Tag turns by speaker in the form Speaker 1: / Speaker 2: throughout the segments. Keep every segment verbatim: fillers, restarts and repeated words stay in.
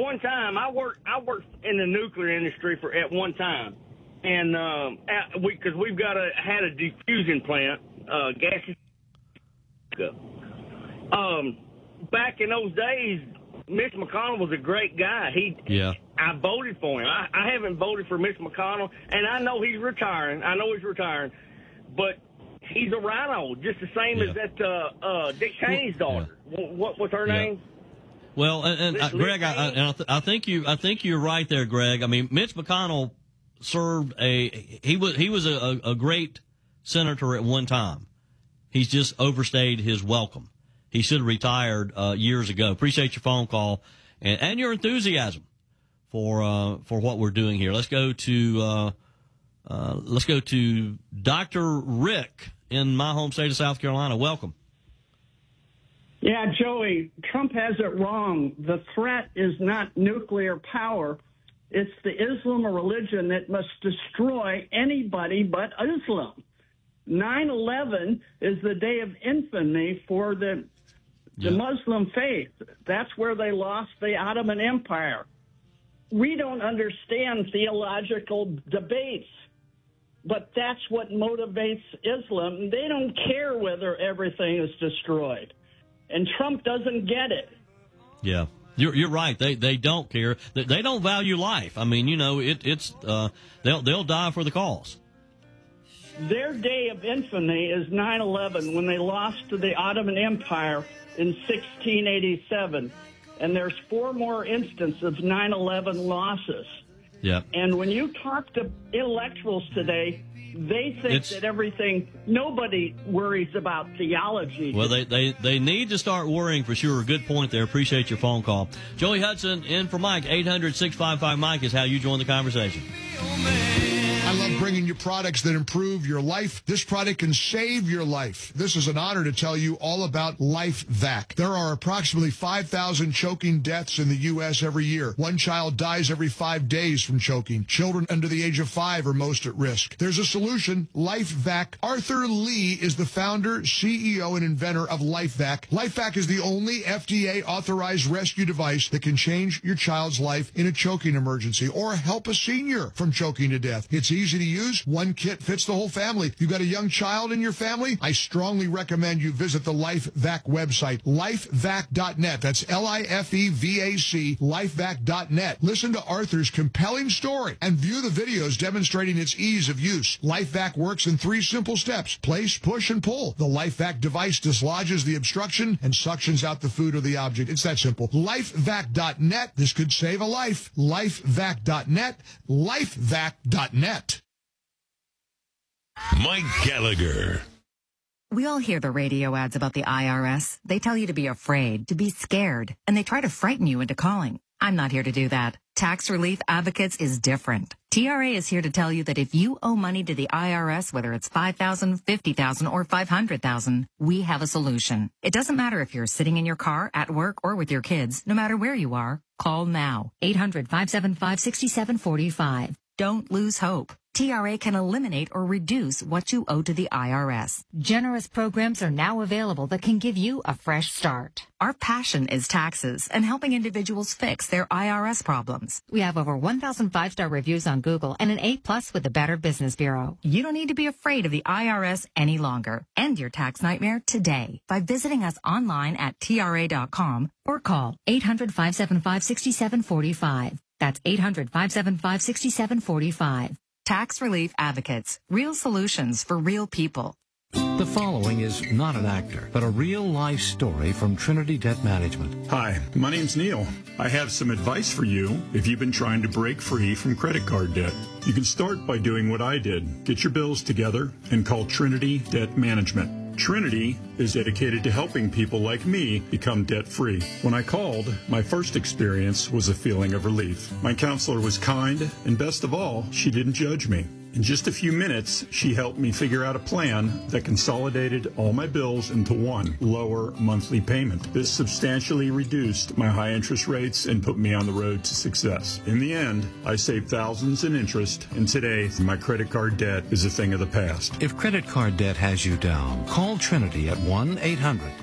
Speaker 1: one time I worked I worked in the nuclear industry for at one time, and um, at, we because we've got a had a diffusion plant, uh, gaseous. Um, back in those days, Mitch McConnell was a great guy. He
Speaker 2: yeah.
Speaker 1: I voted for him. I, I haven't voted for Mitch McConnell, and I know he's retiring. I know he's retiring, but he's a rhino, just the same yeah. as that uh, uh, Dick Cheney's daughter. Yeah. What was her
Speaker 2: yeah.
Speaker 1: name?
Speaker 2: Well, and, and uh, Greg, I, I, I, th- I think you, I think you're right there, Greg. I mean, Mitch McConnell served a he was he was a, a great senator at one time. He's just overstayed his welcome. He should have retired uh, years ago. Appreciate your phone call and, and your enthusiasm for uh, for what we're doing here. Let's go to uh, uh, let's go to Doctor Rick in my home state of South Carolina. Welcome.
Speaker 3: Yeah, Joey, Trump has it wrong. The threat is not nuclear power. It's the Islam religion that must destroy anybody but Islam. nine eleven is the day of infamy for the, the yeah. Muslim faith. That's where they lost the Ottoman Empire. We don't understand theological debates, but that's what motivates Islam. They don't care whether everything is destroyed. And Trump doesn't get it.
Speaker 2: Yeah, you're you're right. They they don't care. They, they don't value life. I mean, you know, it it's uh, they'll they'll die for the cause.
Speaker 3: Their day of infamy is nine eleven, when they lost to the Ottoman Empire in sixteen eighty-seven, and there's four more instances of nine eleven losses.
Speaker 2: Yeah.
Speaker 3: And when you talk to intellectuals today, they think it's, that everything, nobody worries about theology.
Speaker 2: Well, they, they, they need to start worrying for sure. Good point there. Appreciate your phone call. Joey Hudson in for Mike. eight hundred, six five five, Mike is how you join the conversation.
Speaker 4: I love bringing you products that improve your life. This product can save your life. This is an honor to tell you all about LifeVac. There are approximately five thousand choking deaths in the U S every year. One child dies every five days from choking. Children under the age of five are most at risk. There's a solution, LifeVac. Arthur Lee is the founder, C E O, and inventor of LifeVac. LifeVac is the only F D A-authorized rescue device that can change your child's life in a choking emergency or help a senior from choking to death. It's easy to use. One kit fits the whole family. You've got a young child in your family? I strongly recommend you visit the LifeVac website, lifevac dot net. That's L I F E V A C, lifevac dot net. Listen to Arthur's compelling story and view the videos demonstrating its ease of use. LifeVac works in three simple steps: place, push, and pull. The LifeVac device dislodges the obstruction and suctions out the food or the object. It's that simple. lifevac dot net. This could save a life. lifevac dot net, lifevac dot net.
Speaker 5: Mike Gallagher.
Speaker 6: We all hear the radio ads about the I R S. They tell you to be afraid, to be scared, and they try to frighten you into calling. I'm not here to do that. Tax Relief Advocates is different. T R A is here to tell you that if you owe money to the I R S, whether it's five thousand dollars, fifty thousand dollars, or five hundred thousand dollars, we have a solution. It doesn't matter if you're sitting in your car, at work, or with your kids. No matter where you are, call now. eight hundred, five seven five, six seven four five. Don't lose hope. T R A can eliminate or reduce what you owe to the I R S. Generous programs are now available that can give you a fresh start. Our passion is taxes and helping individuals fix their I R S problems. We have over one thousand five-star reviews on Google and an A plus with the Better Business Bureau. You don't need to be afraid of the I R S any longer. End your tax nightmare today by visiting us online at T R A dot com or call eight hundred, five seven five, six seven four five. That's eight hundred, five seven five, six seven four five. Tax Relief Advocates. Real solutions for real people.
Speaker 7: The following is not an actor, but a real-life story from Trinity Debt Management.
Speaker 8: Hi, my name's Neil. I have some advice for you if you've been trying to break free from credit card debt. You can start by doing what I did. Get your bills together and call Trinity Debt Management. Trinity is dedicated to helping people like me become debt-free. When I called, my first experience was a feeling of relief. My counselor was kind, and best of all, she didn't judge me. In just a few minutes, she helped me figure out a plan that consolidated all my bills into one lower monthly payment. This substantially reduced my high interest rates and put me on the road to success. In the end, I saved thousands in interest, and today, my credit card debt is a thing of the past.
Speaker 7: If credit card debt has you down, call Trinity at one eight hundred,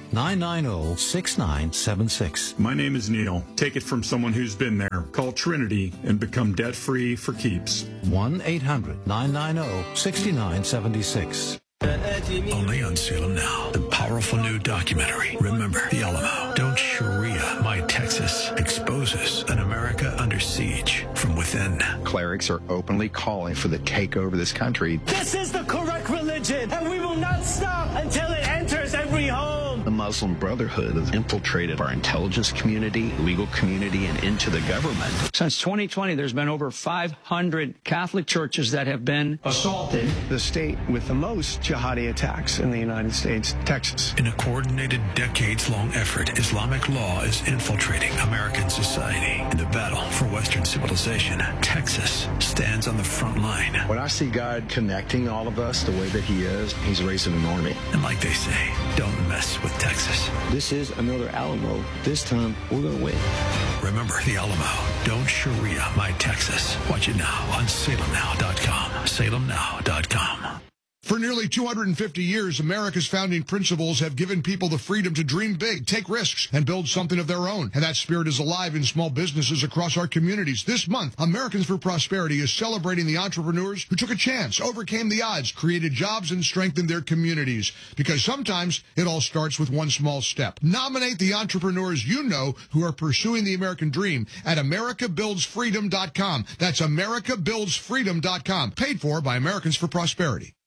Speaker 7: nine nine zero, six nine seven six.
Speaker 8: My name is Neil. Take it from someone who's been there. Call Trinity and become debt-free for keeps.
Speaker 7: one eight hundred, nine nine zero, six nine seven six.
Speaker 5: Only on Salem Now, the powerful new documentary, Remember the Alamo. Don't Sharia My Texas exposes an America under siege from within.
Speaker 9: Clerics are openly calling for the takeover of this country.
Speaker 10: This is the correct religion, and we will not stop until it enters every home.
Speaker 9: The Muslim Brotherhood has infiltrated our intelligence community, legal community, and into the government.
Speaker 11: Since twenty twenty, there's been over five hundred Catholic churches that have been assaulted.
Speaker 12: The state with the most jihadi attacks in the United States, Texas.
Speaker 5: In a coordinated, decades-long effort, Islamic law is infiltrating American society. In the battle for Western civilization, Texas stands on the front line.
Speaker 9: When I see God connecting all of us the way that he is, he's raising an army.
Speaker 5: And like they say, don't mess with Texas.
Speaker 12: This is another Alamo. This time, we're going to win.
Speaker 5: Remember the Alamo. Don't Sharia My Texas. Watch it now on salem now dot com. salem now dot com.
Speaker 4: For nearly two hundred fifty years, America's founding principles have given people the freedom to dream big, take risks, and build something of their own. And that spirit is alive in small businesses across our communities. This month, Americans for Prosperity is celebrating the entrepreneurs who took a chance, overcame the odds, created jobs, and strengthened their communities. Because sometimes it all starts with one small step. Nominate the entrepreneurs you know who are pursuing the American dream at america builds freedom dot com. That's america builds freedom dot com. Paid for by Americans for Prosperity.